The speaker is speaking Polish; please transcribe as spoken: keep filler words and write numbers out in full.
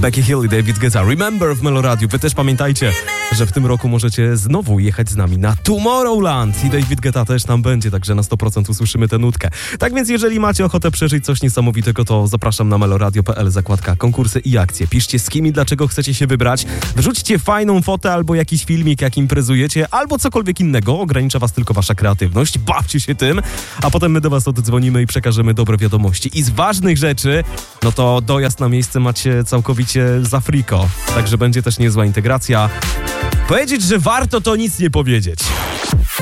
Becky Hill i David Guetta. Remember w Meloradiu. Wy też pamiętajcie, że w tym roku możecie znowu jechać z nami na Tomorrowland i David Guetta też tam będzie, także na sto procent usłyszymy tę nutkę. Tak więc jeżeli macie ochotę przeżyć coś niesamowitego, to zapraszam na meloradio kropka p l, zakładka konkursy i akcje. Piszcie z kim i dlaczego chcecie się wybrać. Wrzućcie fajną fotę albo jakiś filmik, jak imprezujecie, albo cokolwiek innego. Ogranicza was tylko wasza kreatywność. Bawcie się tym, a potem my do was oddzwonimy i przekażemy dobre wiadomości. I z ważnych rzeczy, no to dojazd na miejsce macie całkowicie za friko. Także będzie też niezła integracja. Powiedzieć, że warto, to nic nie powiedzieć.